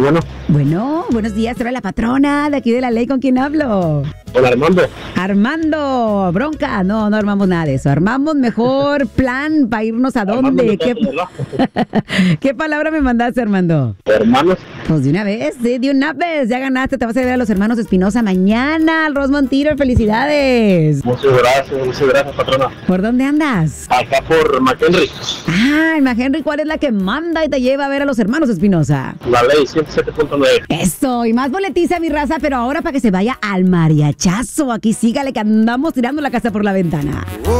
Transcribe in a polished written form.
bueno. Bueno, buenos días, soy la patrona de aquí de La Ley, ¿con quién hablo? Hola, Armando. Armando, bronca, no armamos nada de eso, armamos mejor plan para irnos a dónde. ¿Qué palabra me mandaste, Armando? Hermanos. Pues de una vez, sí, de una vez, ya ganaste, te vas a ver a los hermanos Espinosa mañana, al Rosmond Theater, felicidades. Muchas gracias, patrona. ¿Por dónde andas? Acá por McHenry. Ah, McHenry, ¿cuál es la que manda y te lleva a ver a los hermanos Espinosa? La Ley 107.9. Eso, y más boletiza, mi raza, pero ahora para que se vaya al mariachazo. Aquí sígale que andamos tirando la casa por la ventana.